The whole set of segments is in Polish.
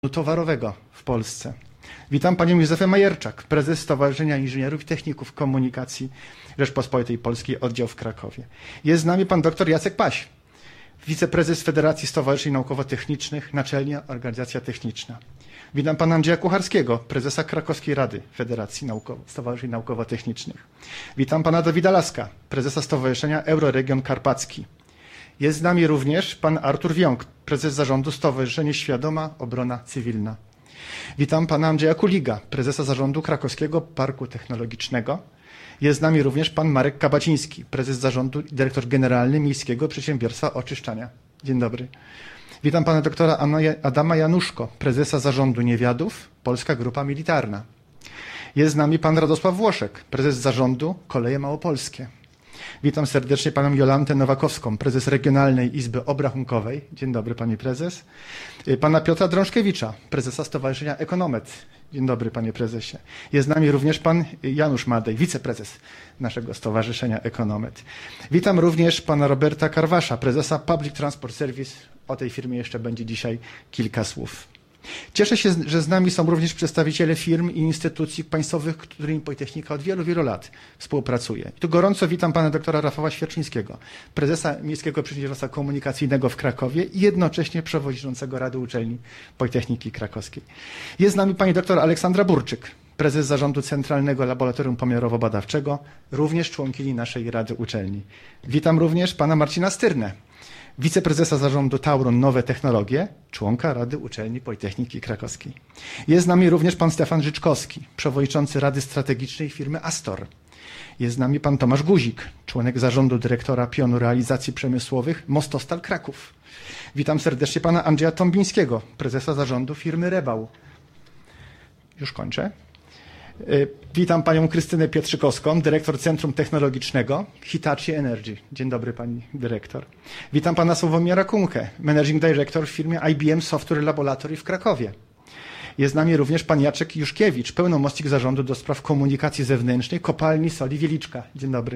towarowego w Polsce. Witam panią Józefę Majerczak, prezes Stowarzyszenia Inżynierów i Techników Komunikacji Rzeczpospolitej Polskiej, oddział w Krakowie. Jest z nami pan dr Jacek Paś, wiceprezes Federacji Stowarzyszeń Naukowo-Technicznych, Naczelna Organizacja Techniczna. Witam pana Andrzeja Kucharskiego, prezesa Krakowskiej Rady Federacji Stowarzyszeń Naukowo-Technicznych. Witam pana Dawida Laska, prezesa Stowarzyszenia Euroregion Karpacki. Jest z nami również pan Artur Wiąk, prezes zarządu Stowarzyszenia Świadoma Obrona Cywilna. Witam pana Andrzeja Kuliga, prezesa zarządu Krakowskiego Parku Technologicznego. Jest z nami również pan Marek Kabaciński, prezes zarządu i dyrektor generalny Miejskiego Przedsiębiorstwa Oczyszczania. Dzień dobry. Witam pana doktora Adama Januszko, prezesa zarządu Niewiadów, Polska Grupa Militarna. Jest z nami pan Radosław Włoszek, prezes zarządu Koleje Małopolskie. Witam serdecznie panią Jolantę Nowakowską, prezes Regionalnej Izby Obrachunkowej. Dzień dobry pani prezes. Pana Piotra Drążkiewicza, prezesa Stowarzyszenia Ekonomet. Dzień dobry panie prezesie. Jest z nami również pan Janusz Madej, wiceprezes naszego Stowarzyszenia Ekonomet. Witam również pana Roberta Karwasza, prezesa Public Transport Service. O tej firmie jeszcze będzie dzisiaj kilka słów. Cieszę się, że z nami są również przedstawiciele firm i instytucji państwowych, z którymi Politechnika od wielu, wielu lat współpracuje. Tu gorąco witam pana doktora Rafała Świerczyńskiego, prezesa Miejskiego Przedsiębiorstwa Komunikacyjnego w Krakowie i jednocześnie przewodniczącego Rady Uczelni Politechniki Krakowskiej. Jest z nami pani doktor Aleksandra Burczyk, prezes Zarządu Centralnego Laboratorium Pomiarowo-Badawczego, również członkini naszej Rady Uczelni. Witam również pana Marcina Styrnę, wiceprezesa zarządu Tauron Nowe Technologie, członka Rady Uczelni Politechniki Krakowskiej. Jest z nami również pan Stefan Życzkowski, przewodniczący Rady Strategicznej firmy Astor. Jest z nami pan Tomasz Guzik, członek zarządu dyrektora Pionu Realizacji Przemysłowych Mostostal Kraków. Witam serdecznie pana Andrzeja Tombińskiego, prezesa zarządu firmy Rebał. Już kończę. Witam panią Krystynę Pietrzykowską, dyrektor Centrum Technologicznego Hitachi Energy. Dzień dobry pani dyrektor. Witam pana Sławomira Kunkę, managing director w firmie IBM Software Laboratory w Krakowie. Jest z nami również pan Jacek Juszkiewicz, pełnomocnik zarządu do spraw komunikacji zewnętrznej Kopalni Soli Wieliczka. Dzień dobry.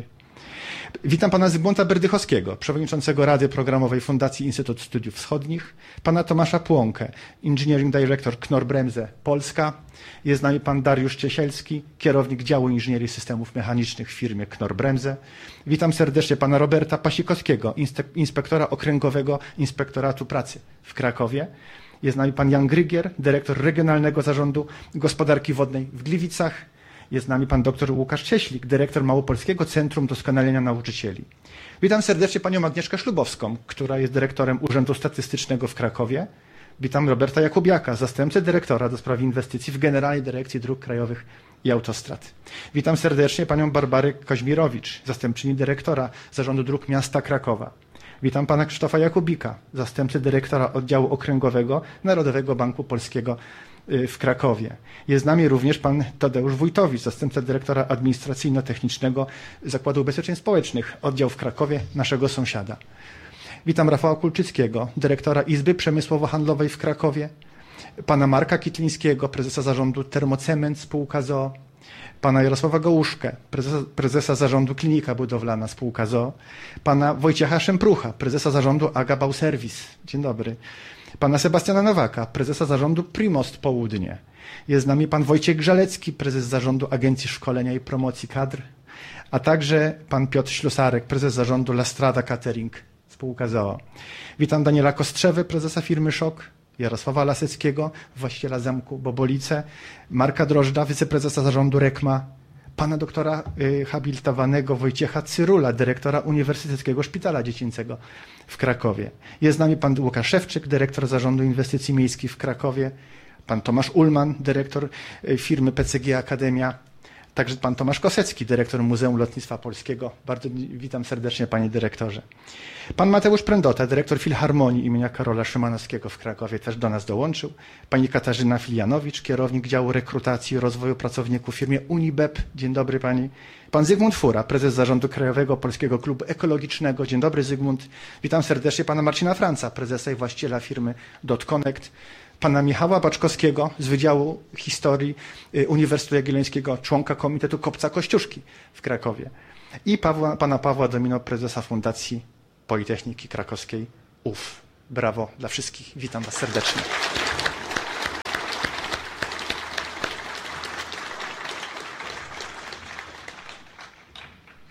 Witam pana Zygmunta Berdychowskiego, przewodniczącego Rady Programowej Fundacji Instytut Studiów Wschodnich, pana Tomasza Płonkę, Engineering Director Knorr-Bremse Polska. Jest z nami pan Dariusz Ciesielski, kierownik działu Inżynierii Systemów Mechanicznych w firmie Knorr-Bremse. Witam serdecznie pana Roberta Pasikowskiego, inspektora okręgowego Inspektoratu Pracy w Krakowie. Jest z nami pan Jan Grygier, dyrektor Regionalnego Zarządu Gospodarki Wodnej w Gliwicach. Jest z nami pan dr Łukasz Cieślik, dyrektor Małopolskiego Centrum Doskonalenia Nauczycieli. Witam serdecznie panią Agnieszkę Szlubowską, która jest dyrektorem Urzędu Statystycznego w Krakowie. Witam Roberta Jakubiaka, zastępcę dyrektora do spraw inwestycji w Generalnej Dyrekcji Dróg Krajowych i Autostrad. Witam serdecznie panią Barbarę Kaźmirowicz, zastępczyni dyrektora Zarządu Dróg Miasta Krakowa. Witam pana Krzysztofa Jakubika, zastępcę dyrektora Oddziału Okręgowego Narodowego Banku Polskiego w Krakowie. Jest z nami również pan Tadeusz Wójtowicz, zastępca dyrektora administracyjno-technicznego Zakładu Ubezpieczeń Społecznych, oddział w Krakowie, naszego sąsiada. Witam Rafała Kulczyckiego, dyrektora Izby Przemysłowo-Handlowej w Krakowie, pana Marka Kitlińskiego, prezesa zarządu Termocement spółka z.o.o., pana Jarosława Gołuszkę, prezesa zarządu Klinika Budowlana spółka z.o.o., pana Wojciecha Szemprucha, prezesa zarządu Aga Bauserwis. Dzień dobry. Pana Sebastiana Nowaka, prezesa zarządu Primost Południe. Jest z nami pan Wojciech Grzalecki, prezes zarządu Agencji Szkolenia i Promocji Kadr, a także pan Piotr Ślusarek, prezes zarządu La Strada Catering spółka z.o.o. Witam Daniela Kostrzewę, prezesa firmy Szok, Jarosława Laseckiego, właściciela zamku Bobolice, Marka Drożdża, wiceprezesa zarządu Rekma, pana doktora habilitowanego Wojciecha Cyrula, dyrektora Uniwersyteckiego Szpitala Dziecięcego w Krakowie. Jest z nami pan Łukasz Szewczyk, dyrektor Zarządu Inwestycji Miejskich w Krakowie, pan Tomasz Ullman, dyrektor firmy PCG Akademia, także pan Tomasz Kosecki, dyrektor Muzeum Lotnictwa Polskiego. Bardzo witam serdecznie panie dyrektorze. Pan Mateusz Prędota, dyrektor Filharmonii imienia Karola Szymanowskiego w Krakowie, też do nas dołączył. Pani Katarzyna Filianowicz, kierownik działu rekrutacji i rozwoju pracowników w firmie Unibep. Dzień dobry pani. Pan Zygmunt Fura, prezes zarządu Krajowego Polskiego Klubu Ekologicznego. Dzień dobry Zygmunt. Witam serdecznie pana Marcina Franca, prezesa i właściciela firmy .Connect. Pana Michała Baczkowskiego z Wydziału Historii Uniwersytetu Jagiellońskiego, członka Komitetu Kopca Kościuszki w Krakowie. I pana Pawła Domino, prezesa Fundacji Politechniki Krakowskiej UF. Brawo dla wszystkich. Witam was serdecznie.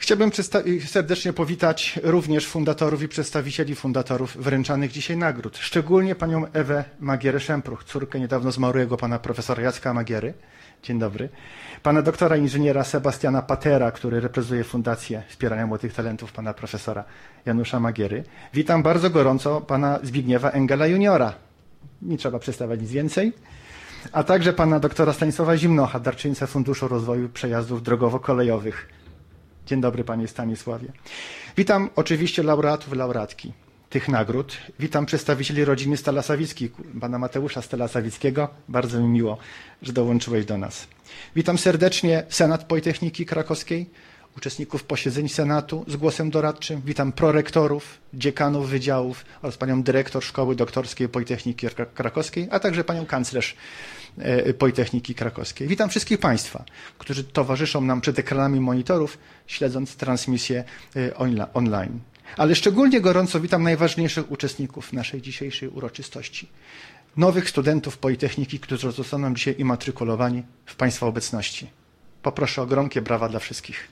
Chciałbym serdecznie powitać również fundatorów i przedstawicieli fundatorów wręczanych dzisiaj nagród. Szczególnie panią Ewę Magierę-Szempruch, córkę niedawno zmarłego pana profesora Jacka Magiery. Dzień dobry. Pana doktora inżyniera Sebastiana Patera, który reprezentuje Fundację Wspierania Młodych Talentów pana profesora Janusza Magiery. Witam bardzo gorąco pana Zbigniewa Engela juniora. Nie trzeba przedstawiać nic więcej. A także pana doktora Stanisława Zimnocha, darczyńcę Funduszu Rozwoju Przejazdów Drogowo-Kolejowych. Dzień dobry panie Stanisławie. Witam oczywiście laureatów i laureatki tych nagród. Witam przedstawicieli rodziny Stala-Sawickich, pana Mateusza Stala-Sawickiego. Bardzo mi miło, że dołączyłeś do nas. Witam serdecznie Senat Politechniki Krakowskiej, uczestników posiedzeń Senatu z głosem doradczym. Witam prorektorów, dziekanów wydziałów oraz panią dyrektor Szkoły Doktorskiej Politechniki Krakowskiej, a także panią kanclerz Politechniki Krakowskiej. Witam wszystkich państwa, którzy towarzyszą nam przed ekranami monitorów, śledząc transmisję online. Ale szczególnie gorąco witam najważniejszych uczestników naszej dzisiejszej uroczystości. Nowych studentów Politechniki, którzy zostaną dzisiaj immatrikulowani w państwa obecności. Poproszę o gromkie brawa dla wszystkich.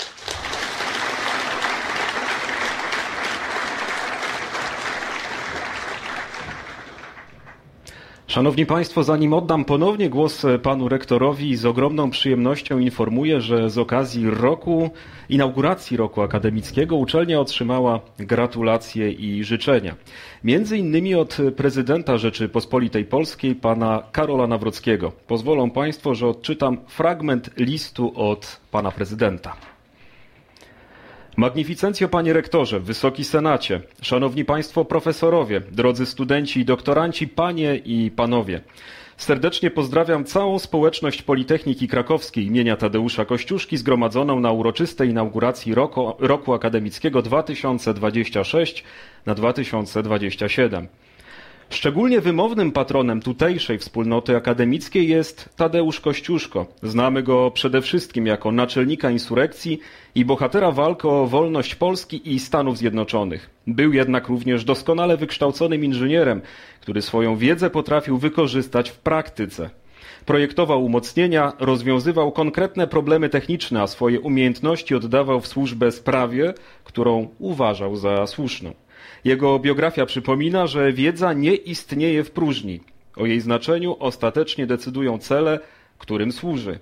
Szanowni Państwo, zanim oddam ponownie głos panu rektorowi, z ogromną przyjemnością informuję, że z okazji inauguracji roku akademickiego uczelnia otrzymała gratulacje i życzenia. Między innymi od prezydenta Rzeczypospolitej Polskiej, pana Karola Nawrockiego. Pozwolą Państwo, że odczytam fragment listu od pana prezydenta. Magnificencjo panie rektorze, wysoki senacie, szanowni państwo profesorowie, drodzy studenci i doktoranci, panie i panowie. Serdecznie pozdrawiam całą społeczność Politechniki Krakowskiej imienia Tadeusza Kościuszki zgromadzoną na uroczystej inauguracji roku akademickiego 2026 na 2027. Szczególnie wymownym patronem tutejszej wspólnoty akademickiej jest Tadeusz Kościuszko. Znamy go przede wszystkim jako naczelnika insurekcji i bohatera walki o wolność Polski i Stanów Zjednoczonych. Był jednak również doskonale wykształconym inżynierem, który swoją wiedzę potrafił wykorzystać w praktyce. Projektował umocnienia, rozwiązywał konkretne problemy techniczne, a swoje umiejętności oddawał w służbę sprawie, którą uważał za słuszną. Jego biografia przypomina, że wiedza nie istnieje w próżni. O jej znaczeniu ostatecznie decydują cele, którym służy.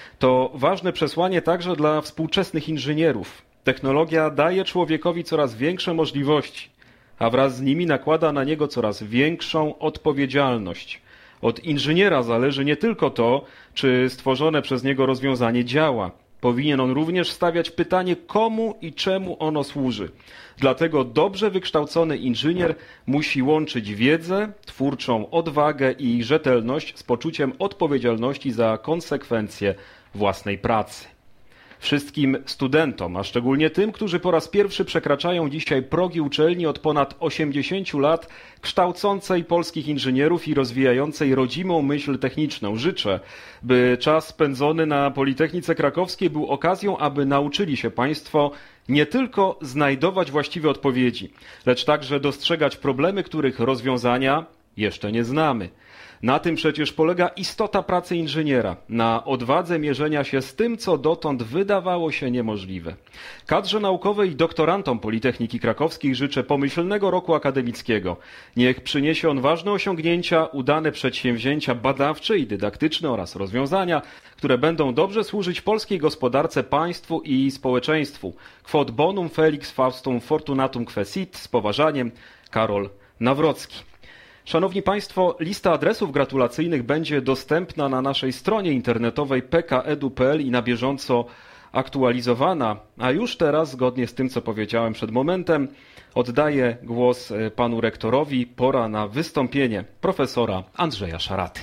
To ważne przesłanie także dla współczesnych inżynierów. Technologia daje człowiekowi coraz większe możliwości, a wraz z nimi nakłada na niego coraz większą odpowiedzialność. Od inżyniera zależy nie tylko to, czy stworzone przez niego rozwiązanie działa. Powinien on również stawiać pytanie, komu i czemu ono służy. Dlatego dobrze wykształcony inżynier musi łączyć wiedzę, twórczą odwagę i rzetelność z poczuciem odpowiedzialności za konsekwencje własnej pracy. Wszystkim studentom, a szczególnie tym, którzy po raz pierwszy przekraczają dzisiaj progi uczelni od ponad 80 lat, kształcącej polskich inżynierów i rozwijającej rodzimą myśl techniczną, życzę, by czas spędzony na Politechnice Krakowskiej był okazją, aby nauczyli się Państwo nie tylko znajdować właściwe odpowiedzi, lecz także dostrzegać problemy, których rozwiązania jeszcze nie znamy. Na tym przecież polega istota pracy inżyniera, na odwadze mierzenia się z tym, co dotąd wydawało się niemożliwe. Kadrze naukowej i doktorantom Politechniki Krakowskiej życzę pomyślnego roku akademickiego. Niech przyniesie on ważne osiągnięcia, udane przedsięwzięcia badawcze i dydaktyczne oraz rozwiązania, które będą dobrze służyć polskiej gospodarce, państwu i społeczeństwu. Quod bonum felix faustum fortunatum quesit, z poważaniem, Karol Nawrocki. Szanowni Państwo, lista adresów gratulacyjnych będzie dostępna na naszej stronie internetowej pkedu.pl i na bieżąco aktualizowana, a już teraz, zgodnie z tym, co powiedziałem przed momentem, oddaję głos panu rektorowi. Pora na wystąpienie profesora Andrzeja Szaraty.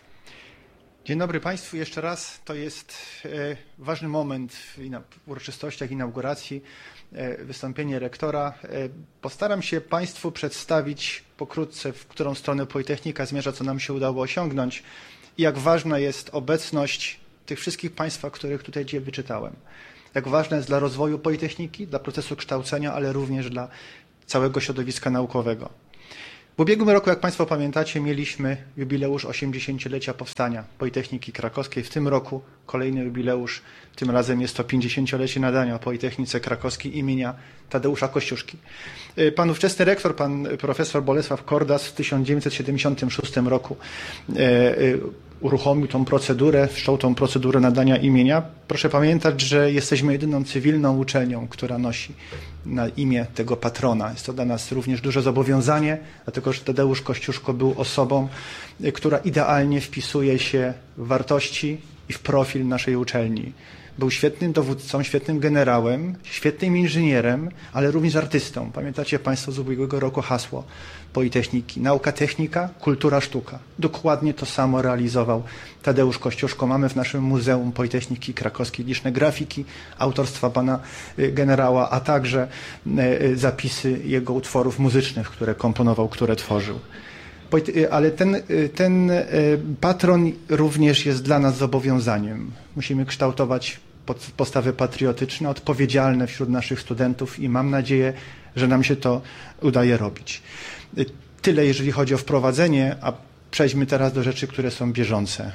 Dzień dobry Państwu jeszcze raz. To jest ważny moment w uroczystościach inauguracji, wystąpienie rektora. Postaram się Państwu przedstawić pokrótce, w którą stronę Politechnika zmierza, co nam się udało osiągnąć i jak ważna jest obecność tych wszystkich Państwa, których tutaj dzisiaj wyczytałem. Jak ważna jest dla rozwoju Politechniki, dla procesu kształcenia, ale również dla całego środowiska naukowego. W ubiegłym roku, jak Państwo pamiętacie, mieliśmy jubileusz 80-lecia powstania Politechniki Krakowskiej. W tym roku kolejny jubileusz, tym razem jest to 50-lecie nadania Politechnice Krakowskiej imienia Tadeusza Kościuszki. Pan ówczesny rektor, pan profesor Bolesław Kordas w 1976 roku uruchomił tą procedurę, wszczął tą procedurę nadania imienia. Proszę pamiętać, że jesteśmy jedyną cywilną uczelnią, która nosi na imię tego patrona. Jest to dla nas również duże zobowiązanie, dlatego że Tadeusz Kościuszko był osobą, która idealnie wpisuje się w wartości i w profil naszej uczelni. Był świetnym dowódcą, świetnym generałem, świetnym inżynierem, ale również artystą. Pamiętacie Państwo z ubiegłego roku hasło Politechniki? Nauka, technika, kultura, sztuka. Dokładnie to samo realizował Tadeusz Kościuszko. Mamy w naszym Muzeum Politechniki Krakowskiej liczne grafiki autorstwa pana generała, a także zapisy jego utworów muzycznych, które komponował, które tworzył. Ale ten patron również jest dla nas zobowiązaniem. Musimy kształtować postawy patriotyczne, odpowiedzialne wśród naszych studentów i mam nadzieję, że nam się to udaje robić. Tyle, jeżeli chodzi o wprowadzenie, a przejdźmy teraz do rzeczy, które są bieżące.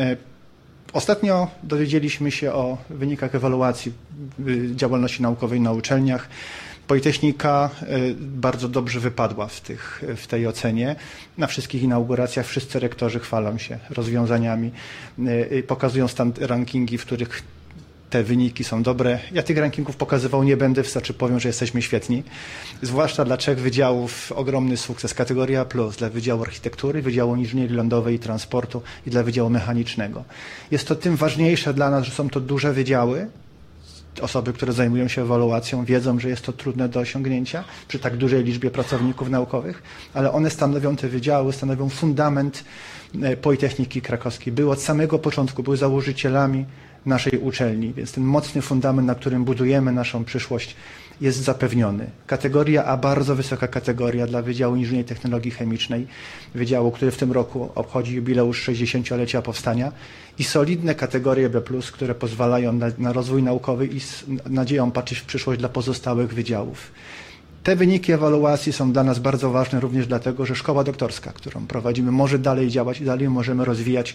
Ostatnio dowiedzieliśmy się o wynikach ewaluacji działalności naukowej na uczelniach. Politechnika bardzo dobrze wypadła w tej ocenie. Na wszystkich inauguracjach wszyscy rektorzy chwalą się rozwiązaniami, pokazują rankingi, w których te wyniki są dobre. Ja tych rankingów pokazywał nie będę, wystarczy powiem, że jesteśmy świetni. Zwłaszcza dla 3 wydziałów ogromny sukces. Kategoria plus dla Wydziału Architektury, Wydziału Inżynierii Lądowej i Transportu i dla Wydziału Mechanicznego. Jest to tym ważniejsze dla nas, że są to duże wydziały. Osoby, które zajmują się ewaluacją, wiedzą, że jest to trudne do osiągnięcia przy tak dużej liczbie pracowników naukowych, ale one stanowią te wydziały, stanowią fundament Politechniki Krakowskiej. Były od samego początku, były założycielami naszej uczelni, więc ten mocny fundament, na którym budujemy naszą przyszłość, jest zapewniony. Kategoria A, bardzo wysoka kategoria dla Wydziału Inżynierii i Technologii Chemicznej, wydziału, który w tym roku obchodzi jubileusz 60-lecia powstania i solidne kategorie B+, które pozwalają na rozwój naukowy i z nadzieją patrzeć w przyszłość dla pozostałych wydziałów. Te wyniki ewaluacji są dla nas bardzo ważne również dlatego, że szkoła doktorska, którą prowadzimy, może dalej działać i dalej możemy rozwijać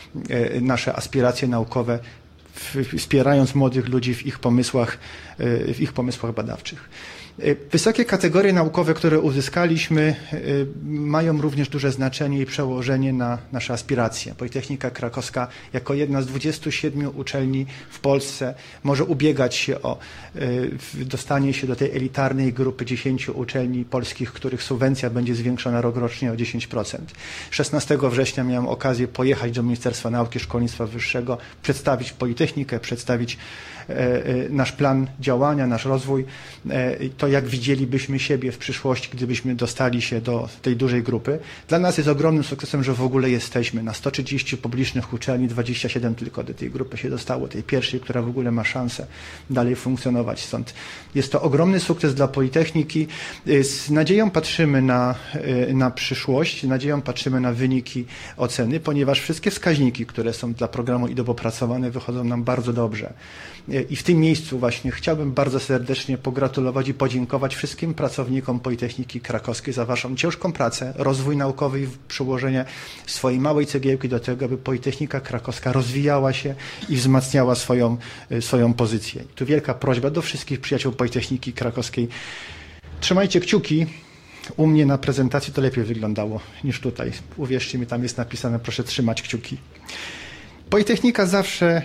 nasze aspiracje naukowe, wspierając młodych ludzi w ich pomysłach badawczych. Wysokie kategorie naukowe, które uzyskaliśmy, mają również duże znaczenie i przełożenie na nasze aspiracje. Politechnika Krakowska jako jedna z 27 uczelni w Polsce może ubiegać się o dostanie się do tej elitarnej grupy 10 uczelni polskich, których subwencja będzie zwiększona rokrocznie o 10%. 16 września miałem okazję pojechać do Ministerstwa Nauki i Szkolnictwa Wyższego, przedstawić Politechnikę, przedstawić nasz plan działania, nasz rozwój, to jak widzielibyśmy siebie w przyszłości, gdybyśmy dostali się do tej dużej grupy. Dla nas jest ogromnym sukcesem, że w ogóle jesteśmy. Na 130 publicznych uczelni 27 tylko do tej grupy się dostało, tej pierwszej, która w ogóle ma szansę dalej funkcjonować. Stąd jest to ogromny sukces dla Politechniki. Z nadzieją patrzymy na przyszłość, z nadzieją patrzymy na wyniki oceny, ponieważ wszystkie wskaźniki, które są dla programu IDOB opracowane, wychodzą nam bardzo dobrze. I w tym miejscu właśnie chciałbym bardzo serdecznie pogratulować i podziękować wszystkim pracownikom Politechniki Krakowskiej za waszą ciężką pracę, rozwój naukowy i przyłożenie swojej małej cegiełki do tego, aby Politechnika Krakowska rozwijała się i wzmacniała swoją pozycję. I tu wielka prośba do wszystkich przyjaciół Politechniki Krakowskiej. Trzymajcie kciuki. U mnie na prezentacji to lepiej wyglądało niż tutaj. Uwierzcie mi, tam jest napisane, proszę trzymać kciuki. Politechnika zawsze,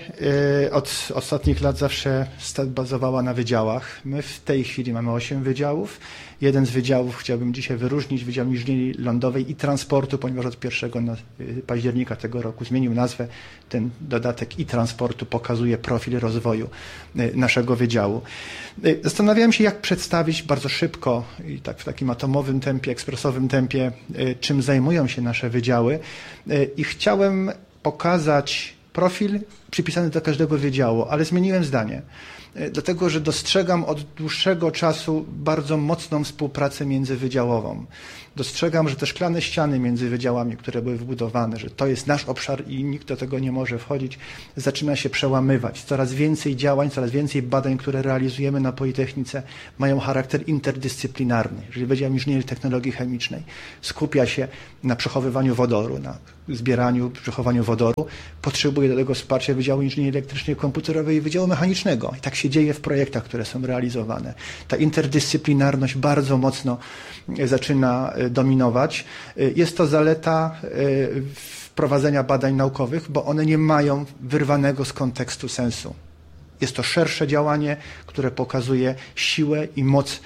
od ostatnich lat zawsze bazowała na wydziałach. My w tej chwili mamy 8 wydziałów. Jeden z wydziałów chciałbym dzisiaj wyróżnić, Wydział Inżynierii Lądowej i Transportu, ponieważ od 1 października tego roku zmienił nazwę. Ten dodatek i transportu pokazuje profil rozwoju naszego wydziału. Zastanawiałem się, jak przedstawić bardzo szybko i tak w takim atomowym tempie, ekspresowym tempie, czym zajmują się nasze wydziały i chciałem pokazać profil przypisany do każdego wydziału, ale zmieniłem zdanie. Dlatego, że dostrzegam od dłuższego czasu bardzo mocną współpracę międzywydziałową. Dostrzegam, że te szklane ściany między wydziałami, które były wbudowane, że to jest nasz obszar i nikt do tego nie może wchodzić, zaczyna się przełamywać. Coraz więcej działań, coraz więcej badań, które realizujemy na Politechnice, mają charakter interdyscyplinarny. Jeżeli Wydział Inżynierii Technologii Chemicznej skupia się na przechowywaniu wodoru, na zbieraniu, przechowaniu wodoru, potrzebuje do tego wsparcia Wydziału Inżynierii Elektrycznej, Komputerowej i Wydziału Mechanicznego. I tak się dzieje w projektach, które są realizowane. Ta interdyscyplinarność bardzo mocno zaczyna dominować. Jest to zaleta wprowadzenia badań naukowych, bo one nie mają wyrwanego z kontekstu sensu. Jest to szersze działanie, które pokazuje siłę i moc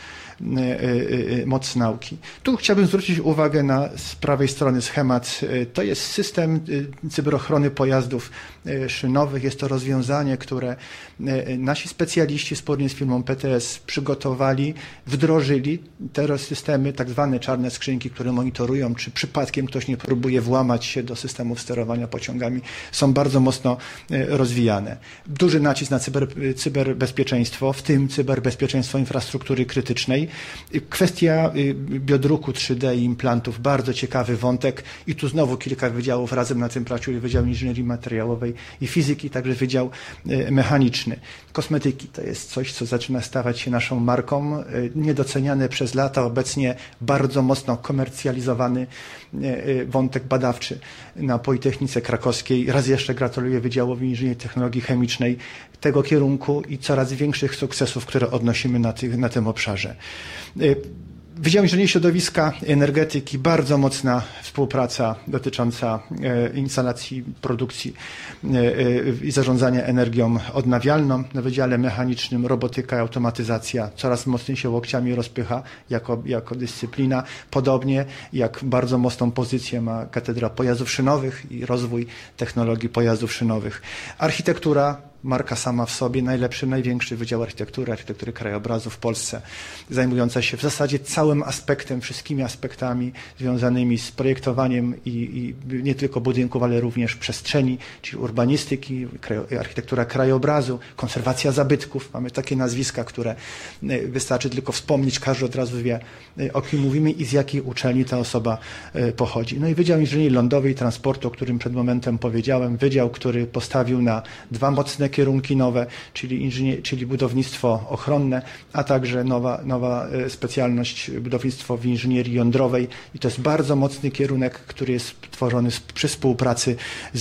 nauki. Tu chciałbym zwrócić uwagę na z prawej strony schemat. To jest system cyberochrony pojazdów szynowych. Jest to rozwiązanie, które nasi specjaliści wspólnie z firmą PTS przygotowali, wdrożyli te systemy, tak zwane czarne skrzynki, które monitorują, czy przypadkiem ktoś nie próbuje włamać się do systemów sterowania pociągami, są bardzo mocno rozwijane. Duży nacisk na cyberbezpieczeństwo, w tym cyberbezpieczeństwo infrastruktury krytycznej. Kwestia biodruku 3D i implantów, bardzo ciekawy wątek i tu znowu kilka wydziałów razem na tym pracuje, Wydział Inżynierii Materiałowej i Fizyki, także Wydział Mechaniczny. Kosmetyki to jest coś, co zaczyna stawać się naszą marką, niedoceniane przez lata, obecnie bardzo mocno komercjalizowany wątek badawczy na Politechnice Krakowskiej. Raz jeszcze gratuluję Wydziałowi Inżynierii Technologii Chemicznej tego kierunku i coraz większych sukcesów, które odnosimy na tym obszarze. Wydział Inżynierii Środowiska i Energetyki, bardzo mocna współpraca dotycząca instalacji produkcji i zarządzania energią odnawialną. Na Wydziale Mechanicznym robotyka i automatyzacja coraz mocniej się łokciami rozpycha jako dyscyplina. Podobnie jak bardzo mocną pozycję ma Katedra Pojazdów Szynowych i rozwój technologii pojazdów szynowych. Architektura, marka sama w sobie, najlepszy, największy Wydział Architektury Krajobrazu w Polsce, zajmująca się w zasadzie całym aspektem, wszystkimi aspektami związanymi z projektowaniem i nie tylko budynków, ale również przestrzeni, czyli urbanistyki, architektura krajobrazu, konserwacja zabytków. Mamy takie nazwiska, które wystarczy tylko wspomnieć, każdy od razu wie, o kim mówimy i z jakiej uczelni ta osoba pochodzi. No i Wydział Inżynierii Lądowej i Transportu, o którym przed momentem powiedziałem, wydział, który postawił na dwa mocne kierunki nowe, czyli budownictwo ochronne, a także nowa specjalność budownictwo w inżynierii jądrowej i to jest bardzo mocny kierunek, który jest tworzony przy współpracy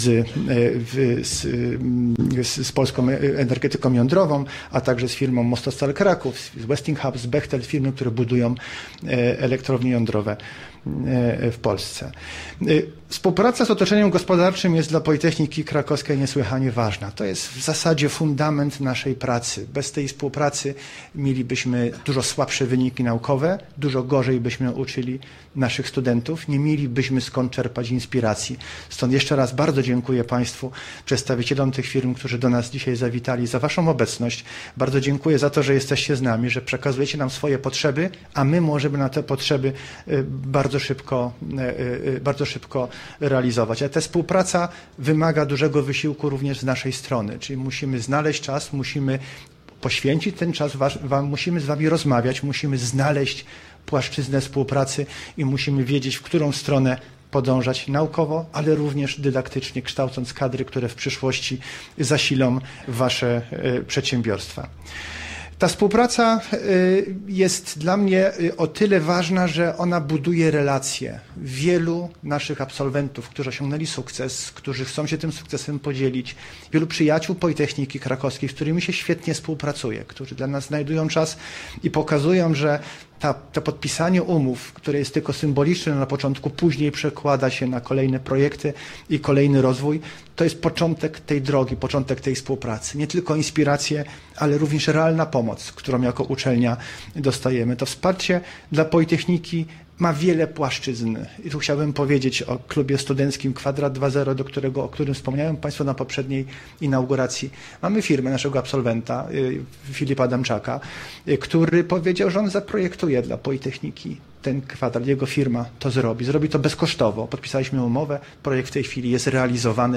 z polską energetyką jądrową, a także z firmą Mostostal Kraków, z Westinghouse, z Bechtel, firmy, które budują elektrownie jądrowe w Polsce. Współpraca z otoczeniem gospodarczym jest dla Politechniki Krakowskiej niesłychanie ważna. To jest w zasadzie fundament naszej pracy. Bez tej współpracy mielibyśmy dużo słabsze wyniki naukowe, dużo gorzej byśmy uczyli naszych studentów, nie mielibyśmy skąd czerpać inspiracji. Stąd jeszcze raz bardzo dziękuję Państwu, przedstawicielom tych firm, którzy do nas dzisiaj zawitali, za Waszą obecność. Bardzo dziękuję za to, że jesteście z nami, że przekazujecie nam swoje potrzeby, a my możemy na te potrzeby bardzo szybko realizować. A ta współpraca wymaga dużego wysiłku również z naszej strony, czyli musimy znaleźć czas, musimy poświęcić ten czas, musimy z Wami rozmawiać, musimy znaleźć płaszczyznę współpracy i musimy wiedzieć, w którą stronę podążać naukowo, ale również dydaktycznie, kształcąc kadry, które w przyszłości zasilą Wasze przedsiębiorstwa. Ta współpraca jest dla mnie o tyle ważna, że ona buduje relacje. Wielu naszych absolwentów, którzy osiągnęli sukces, którzy chcą się tym sukcesem podzielić, wielu przyjaciół Politechniki Krakowskiej, z którymi się świetnie współpracuje, którzy dla nas znajdują czas i pokazują, że to podpisanie umów, które jest tylko symboliczne na początku, później przekłada się na kolejne projekty i kolejny rozwój, to jest początek tej drogi, początek tej współpracy. Nie tylko inspiracje, ale również realna pomoc, którą jako uczelnia dostajemy. To wsparcie dla Politechniki ma wiele płaszczyzn. I tu chciałbym powiedzieć o klubie studenckim Kwadrat 2.0, o którym wspomniałem Państwu na poprzedniej inauguracji. Mamy firmę naszego absolwenta, Filipa Adamczaka, który powiedział, że on zaprojektuje dla Politechniki ten kwadrat, jego firma to zrobi. Zrobi to bezkosztowo. Podpisaliśmy umowę, projekt w tej chwili jest realizowany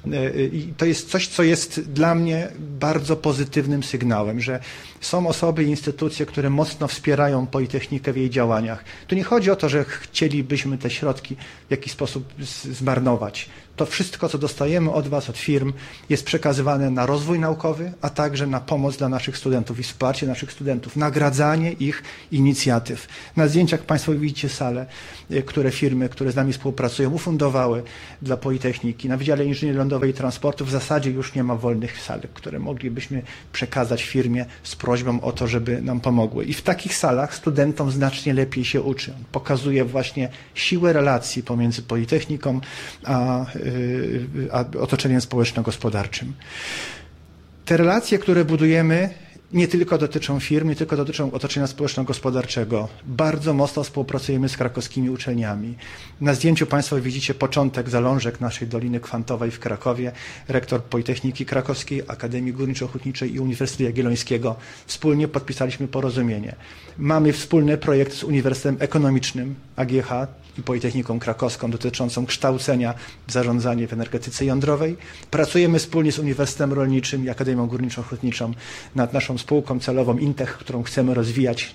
i to jest coś, co jest dla mnie bardzo pozytywnym sygnałem, że są osoby i instytucje, które mocno wspierają Politechnikę w jej działaniach. Tu nie chodzi o to, że chcielibyśmy te środki w jakiś sposób zmarnować. To wszystko, co dostajemy od Was, od firm, jest przekazywane na rozwój naukowy, a także na pomoc dla naszych studentów i wsparcie naszych studentów, nagradzanie ich inicjatyw. Na zdjęciach Państwo widzicie salę, które firmy, które z nami współpracują, ufundowały dla Politechniki. Na Wydziale Inżynierii Lądowej i Transportu w zasadzie już nie ma wolnych sal, które moglibyśmy przekazać firmie z prośbą o to, żeby nam pomogły. I w takich salach studentom znacznie lepiej się uczy. Pokazuje właśnie siłę relacji pomiędzy Politechniką a otoczeniem społeczno-gospodarczym. Te relacje, które budujemy, nie tylko dotyczą firm, nie tylko dotyczą otoczenia społeczno-gospodarczego. Bardzo mocno współpracujemy z krakowskimi uczelniami. Na zdjęciu Państwo widzicie początek zalążek naszej Doliny Kwantowej w Krakowie. Rektor Politechniki Krakowskiej, Akademii Górniczo-Hutniczej i Uniwersytetu Jagiellońskiego. Wspólnie podpisaliśmy porozumienie. Mamy wspólny projekt z Uniwersytetem Ekonomicznym AGH i Politechniką Krakowską dotyczącą kształcenia w zarządzaniu w energetyce jądrowej. Pracujemy wspólnie z Uniwersytetem Rolniczym i Akademią Górniczo-Hutniczą nad naszą spółką celową Intech, którą chcemy rozwijać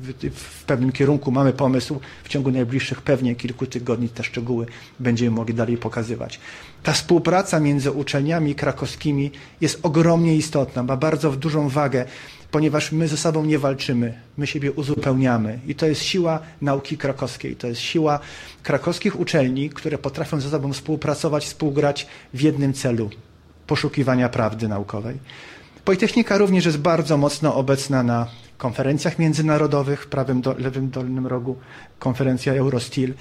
w pewnym kierunku. Mamy pomysł, w ciągu najbliższych pewnie kilku tygodni te szczegóły będziemy mogli dalej pokazywać. Ta współpraca między uczelniami krakowskimi jest ogromnie istotna, ma bardzo dużą wagę, ponieważ my ze sobą nie walczymy, my siebie uzupełniamy i to jest siła nauki krakowskiej, to jest siła krakowskich uczelni, które potrafią ze sobą współpracować, współgrać w jednym celu poszukiwania prawdy naukowej. Politechnika również jest bardzo mocno obecna na konferencjach międzynarodowych, w lewym dolnym rogu konferencja Eurosteel,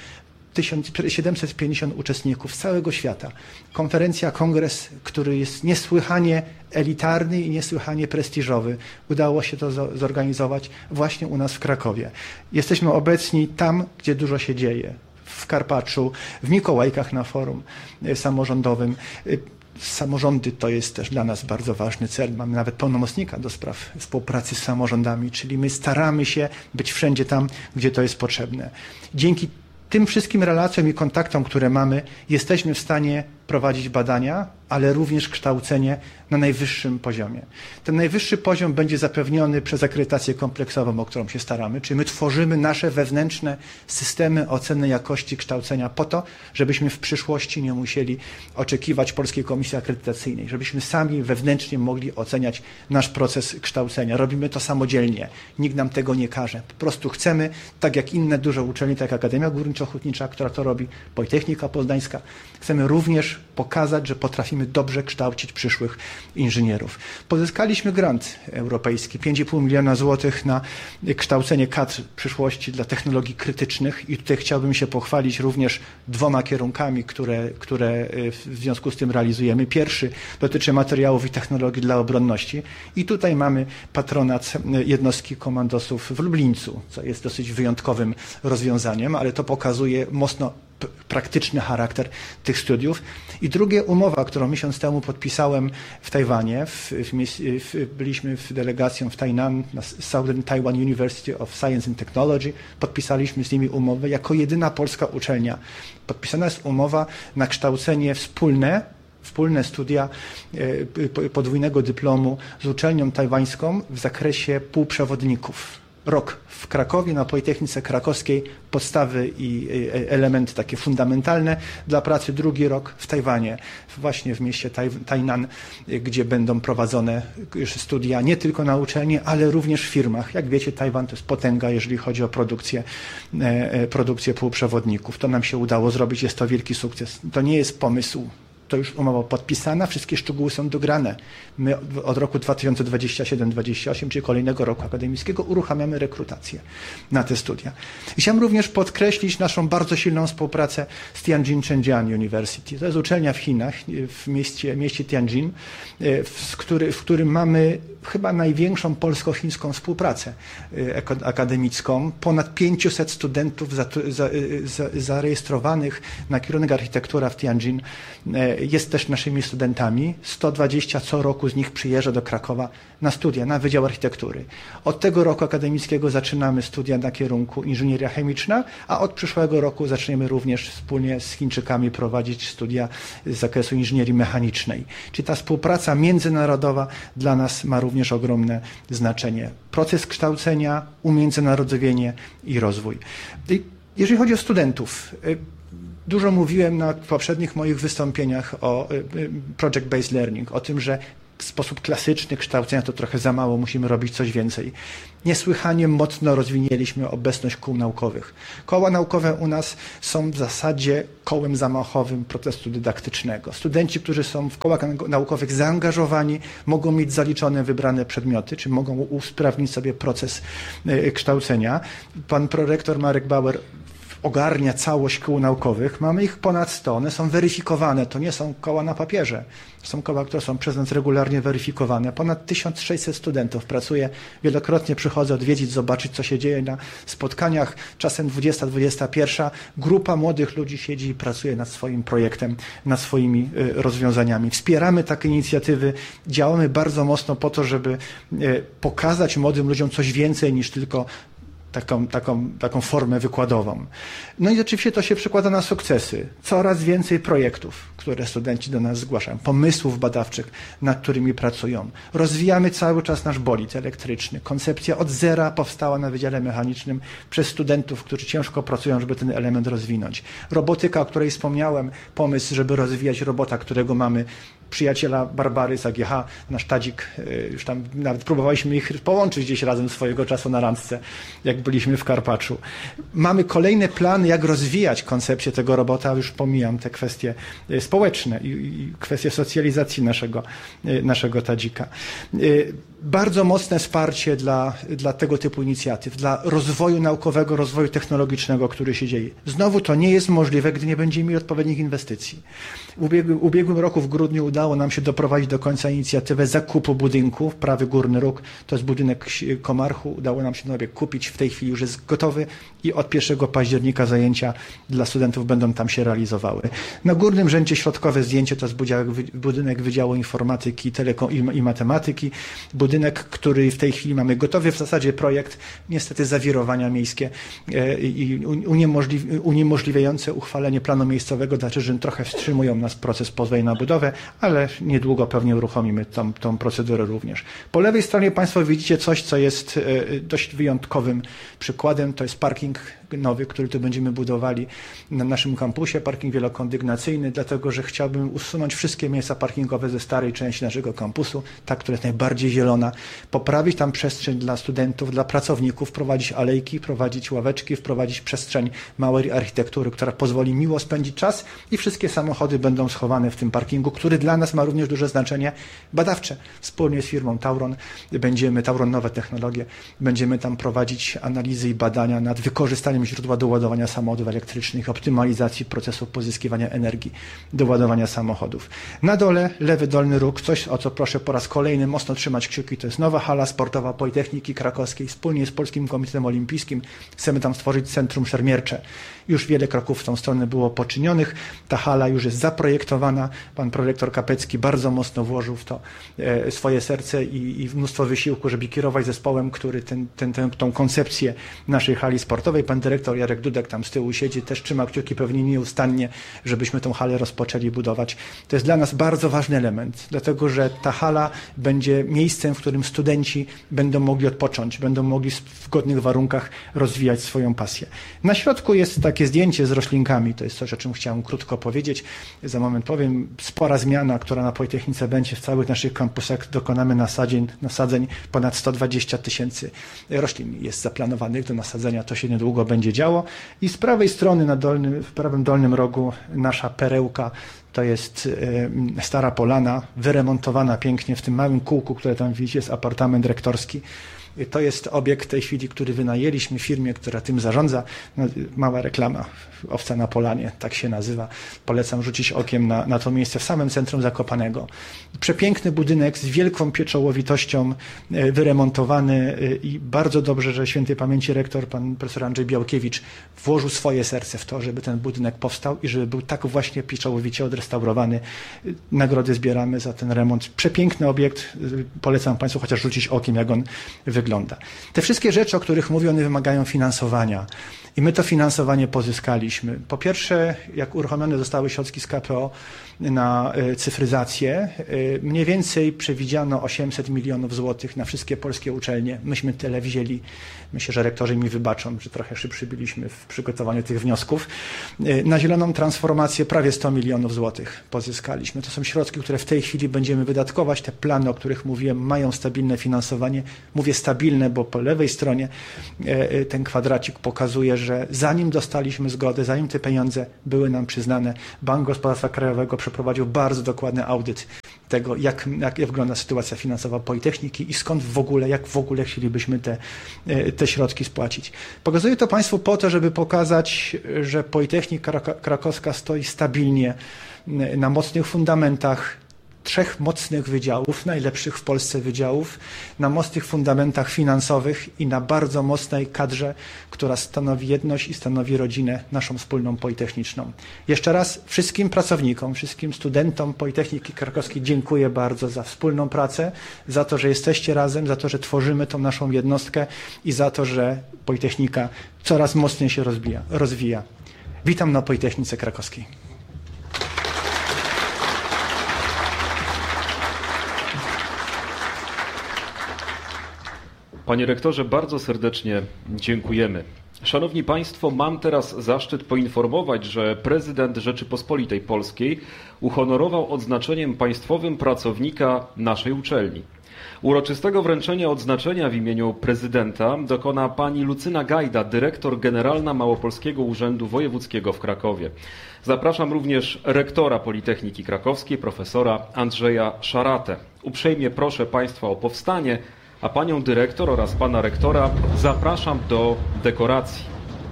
750 uczestników z całego świata. Konferencja, kongres, który jest niesłychanie elitarny i niesłychanie prestiżowy. Udało się to zorganizować właśnie u nas w Krakowie. Jesteśmy obecni tam, gdzie dużo się dzieje. W Karpaczu, w Mikołajkach na forum samorządowym. Samorządy to jest też dla nas bardzo ważny cel. Mamy nawet pełnomocnika do spraw współpracy z samorządami, czyli my staramy się być wszędzie tam, gdzie to jest potrzebne. Dzięki tym wszystkim relacjom i kontaktom, które mamy, jesteśmy w stanie prowadzić badania, ale również kształcenie na najwyższym poziomie. Ten najwyższy poziom będzie zapewniony przez akredytację kompleksową, o którą się staramy, czyli my tworzymy nasze wewnętrzne systemy oceny jakości kształcenia po to, żebyśmy w przyszłości nie musieli oczekiwać Polskiej Komisji Akredytacyjnej, żebyśmy sami wewnętrznie mogli oceniać nasz proces kształcenia. Robimy to samodzielnie, nikt nam tego nie każe. Po prostu chcemy, tak jak inne duże uczelnie, tak jak Akademia Górniczo-Hutnicza, która to robi, Politechnika Poznańska, chcemy również pokazać, że potrafimy dobrze kształcić przyszłych inżynierów. Pozyskaliśmy grant europejski, 5,5 miliona złotych na kształcenie kadr przyszłości dla technologii krytycznych i tutaj chciałbym się pochwalić również 2 kierunkami, które w związku z tym realizujemy. Pierwszy dotyczy materiałów i technologii dla obronności i tutaj mamy patronat jednostki komandosów w Lublińcu, co jest dosyć wyjątkowym rozwiązaniem, ale to pokazuje mocno praktyczny charakter tych studiów. I drugie, umowa, którą miesiąc temu podpisałem w Tajwanie. Byliśmy w delegacją w Tainan na Southern Taiwan University of Science and Technology. Podpisaliśmy z nimi umowę jako jedyna polska uczelnia. Podpisana jest umowa na kształcenie wspólne studia podwójnego dyplomu z uczelnią tajwańską w zakresie półprzewodników. Rok w Krakowie, na Politechnice Krakowskiej, podstawy i elementy takie fundamentalne dla pracy. Drugi rok w Tajwanie, właśnie w mieście Tainan, gdzie będą prowadzone studia nie tylko na uczelni, ale również w firmach. Jak wiecie, Tajwan to jest potęga, jeżeli chodzi o produkcję półprzewodników. To nam się udało zrobić, jest to wielki sukces. To nie jest pomysł. To już umowa podpisana, wszystkie szczegóły są dograne. My od roku 2027-2028, czyli kolejnego roku akademickiego, uruchamiamy rekrutację na te studia. I chciałem również podkreślić naszą bardzo silną współpracę z Tianjin Zhenjiang University. To jest uczelnia w Chinach, w mieście Tianjin, w którym mamy chyba największą polsko-chińską współpracę akademicką. Ponad 500 studentów zarejestrowanych na kierunek architektura w Tianjin jest też naszymi studentami. 120 co roku z nich przyjeżdża do Krakowa na studia, na Wydział Architektury. Od tego roku akademickiego zaczynamy studia na kierunku inżynieria chemiczna, a od przyszłego roku zaczniemy również wspólnie z Chińczykami prowadzić studia z zakresu inżynierii mechanicznej. Czyli ta współpraca międzynarodowa dla nas ma również ogromne znaczenie. Proces kształcenia, umiędzynarodowienie i rozwój. Jeżeli chodzi o studentów, dużo mówiłem na poprzednich moich wystąpieniach o project-based learning, o tym, że w sposób klasyczny kształcenia to trochę za mało, musimy robić coś więcej. Niesłychanie mocno rozwinęliśmy obecność kół naukowych. Koła naukowe u nas są w zasadzie kołem zamachowym procesu dydaktycznego. Studenci, którzy są w kołach naukowych zaangażowani, mogą mieć zaliczone wybrane przedmioty, czy mogą usprawnić sobie proces kształcenia. Pan prorektor Marek Bauer ogarnia całość kół naukowych. Mamy ich ponad 100, one są weryfikowane, to nie są koła na papierze. Są koła, które są przez nas regularnie weryfikowane. Ponad 1600 studentów pracuje, wielokrotnie przychodzę odwiedzić, zobaczyć, co się dzieje na spotkaniach. Czasem 20, 21. Grupa młodych ludzi siedzi i pracuje nad swoim projektem, nad swoimi rozwiązaniami. Wspieramy takie inicjatywy, działamy bardzo mocno po to, żeby pokazać młodym ludziom coś więcej niż tylko taką formę wykładową. No i oczywiście to się przekłada na sukcesy. Coraz więcej projektów, które studenci do nas zgłaszają, pomysłów badawczych, nad którymi pracują. Rozwijamy cały czas nasz bolid elektryczny. Koncepcja od zera powstała na Wydziale Mechanicznym przez studentów, którzy ciężko pracują, żeby ten element rozwinąć. Robotyka, o której wspomniałem, pomysł, żeby rozwijać robota, którego mamy, przyjaciela Barbary z AGH, nasz Tadzik, już tam nawet próbowaliśmy ich połączyć gdzieś razem swojego czasu na randce, jak byliśmy w Karpaczu. Mamy kolejne plany, jak rozwijać koncepcję tego robota, już pomijam te kwestie społeczne i kwestie socjalizacji naszego Tadzika. Bardzo mocne wsparcie dla tego typu inicjatyw, dla rozwoju naukowego, rozwoju technologicznego, który się dzieje. Znowu to nie jest możliwe, gdy nie będziemy mieli odpowiednich inwestycji. W ubiegłym roku w grudniu udało nam się doprowadzić do końca inicjatywę zakupu budynków, Prawy Górny Róg, to jest budynek Komarchu, udało nam się kupić, w tej chwili już jest gotowy i od 1 października zajęcia dla studentów będą tam się realizowały. Na górnym rzędzie środkowe zdjęcie to jest budynek Wydziału Informatyki i Matematyki, budynek, który w tej chwili mamy gotowy, w zasadzie projekt, niestety zawirowania miejskie i uniemożliwiające uchwalenie planu miejscowego, znaczy, że trochę wstrzymują nas proces pozwolenia na budowę, ale niedługo pewnie uruchomimy tą procedurę również. Po lewej stronie Państwo widzicie coś, co jest dość wyjątkowym przykładem, to jest parking nowy, który tu będziemy budowali na naszym kampusie, parking wielokondygnacyjny, dlatego że chciałbym usunąć wszystkie miejsca parkingowe ze starej części naszego kampusu, ta, która jest najbardziej zielona, poprawić tam przestrzeń dla studentów, dla pracowników, prowadzić alejki, prowadzić ławeczki, wprowadzić przestrzeń małej architektury, która pozwoli miło spędzić czas i wszystkie samochody będą schowane w tym parkingu, który dla nas ma również duże znaczenie badawcze. Wspólnie z firmą Tauron Tauron Nowe Technologie, będziemy tam prowadzić analizy i badania nad wykorzystaniem źródła do ładowania samochodów elektrycznych, optymalizacji procesu pozyskiwania energii do ładowania samochodów. Na dole, lewy dolny róg, coś, o co proszę po raz kolejny mocno trzymać kciuki, to jest nowa hala sportowa Politechniki Krakowskiej. Wspólnie z Polskim Komitetem Olimpijskim chcemy tam stworzyć centrum szermiercze. Już wiele kroków w tą stronę było poczynionych. Ta hala już jest zaprojektowana. Pan prorektor Kapecki bardzo mocno włożył w to swoje serce i mnóstwo wysiłku, żeby kierować zespołem, który tą koncepcję naszej hali sportowej. Pan dyrektor Jarek Dudek tam z tyłu siedzi, też trzyma kciuki pewnie nieustannie, żebyśmy tą halę rozpoczęli budować. To jest dla nas bardzo ważny element, dlatego że ta hala będzie miejscem, w którym studenci będą mogli odpocząć, będą mogli w godnych warunkach rozwijać swoją pasję. Na środku jest takie zdjęcie z roślinkami, to jest coś, o czym chciałem krótko powiedzieć. Za moment powiem, spora zmiana, która na Politechnice będzie w całych naszych kampusach, dokonamy nasadzeń, ponad 120 000 roślin jest zaplanowanych do nasadzenia, to się niedługo będzie działo. I z prawej strony w prawym dolnym rogu nasza perełka, to jest stara polana, wyremontowana pięknie w tym małym kółku, które tam widzicie, jest apartament rektorski. To jest obiekt w tej chwili, który wynajęliśmy firmie, która tym zarządza. No, mała reklama, Owca na Polanie, tak się nazywa. Polecam rzucić okiem na to miejsce w samym centrum Zakopanego. Przepiękny budynek z wielką pieczołowitością, wyremontowany i bardzo dobrze, że świętej pamięci rektor, pan profesor Andrzej Białkiewicz, włożył swoje serce w to, żeby ten budynek powstał i żeby był tak właśnie pieczołowicie odrestaurowany. Nagrody zbieramy za ten remont. Przepiękny obiekt. Polecam Państwu chociaż rzucić okiem, jak on wygląda. Te wszystkie rzeczy, o których mówię, one wymagają finansowania. I my to finansowanie pozyskaliśmy. Po pierwsze, jak uruchomione zostały środki z KPO na cyfryzację, mniej więcej przewidziano 800 milionów złotych na wszystkie polskie uczelnie. Myśmy tyle wzięli. Myślę, że rektorzy mi wybaczą, że trochę szybszy byliśmy w przygotowaniu tych wniosków. Na zieloną transformację prawie 100 milionów złotych pozyskaliśmy. To są środki, które w tej chwili będziemy wydatkować. Te plany, o których mówiłem, mają stabilne finansowanie. Mówię stabilne, bo po lewej stronie ten kwadracik pokazuje, że zanim dostaliśmy zgodę, zanim te pieniądze były nam przyznane, Bank Gospodarstwa Krajowego przeprowadził bardzo dokładny audyt tego, jak wygląda sytuacja finansowa Politechniki i skąd jak w ogóle chcielibyśmy te środki spłacić. Pokazuję to Państwu po to, żeby pokazać, że Politechnika Krakowska stoi stabilnie na mocnych fundamentach, 3 mocnych wydziałów, najlepszych w Polsce wydziałów, na mocnych fundamentach finansowych i na bardzo mocnej kadrze, która stanowi jedność i stanowi rodzinę naszą wspólną politechniczną. Jeszcze raz wszystkim pracownikom, wszystkim studentom Politechniki Krakowskiej dziękuję bardzo za wspólną pracę, za to, że jesteście razem, za to, że tworzymy tą naszą jednostkę i za to, że Politechnika coraz mocniej się rozwija. Witam na Politechnice Krakowskiej. Panie rektorze, bardzo serdecznie dziękujemy. Szanowni Państwo, mam teraz zaszczyt poinformować, że prezydent Rzeczypospolitej Polskiej uhonorował odznaczeniem państwowym pracownika naszej uczelni. Uroczystego wręczenia odznaczenia w imieniu prezydenta dokona pani Lucyna Gajda, dyrektor generalna Małopolskiego Urzędu Wojewódzkiego w Krakowie. Zapraszam również rektora Politechniki Krakowskiej, profesora Andrzeja Szaratę. Uprzejmie proszę Państwa o powstanie, a panią dyrektor oraz pana rektora zapraszam do dekoracji.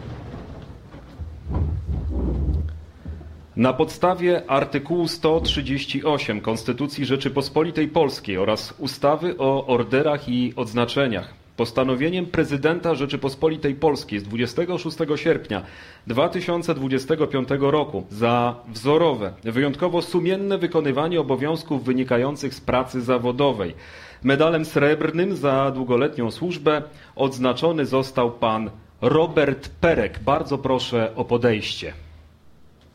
Na podstawie artykułu 138 Konstytucji Rzeczypospolitej Polskiej oraz ustawy o orderach i odznaczeniach postanowieniem prezydenta Rzeczypospolitej Polskiej z 26 sierpnia 2025 roku za wzorowe, wyjątkowo sumienne wykonywanie obowiązków wynikających z pracy zawodowej medalem srebrnym za długoletnią służbę odznaczony został pan Robert Perek. Bardzo proszę o podejście.